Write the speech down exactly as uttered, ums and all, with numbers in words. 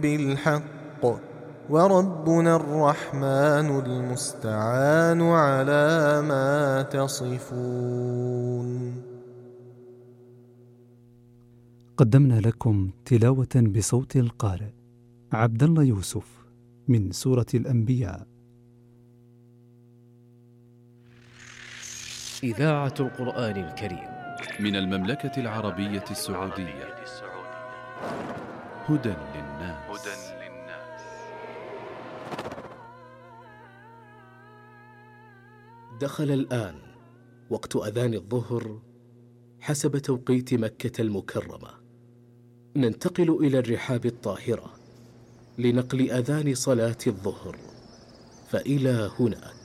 بالحق وربنا الرحمن المستعان على ما تصفون. قدمنا لكم تلاوة بصوت القارئ عبد الله يوسف من سورة الأنبياء. إذاعة القرآن الكريم من المملكة العربية السعودية. هدى للناس. دخل الآن وقت أذان الظهر حسب توقيت مكة المكرمة. ننتقل إلى الرحاب الطاهرة لنقل أذان صلاة الظهر، فإلى هناك.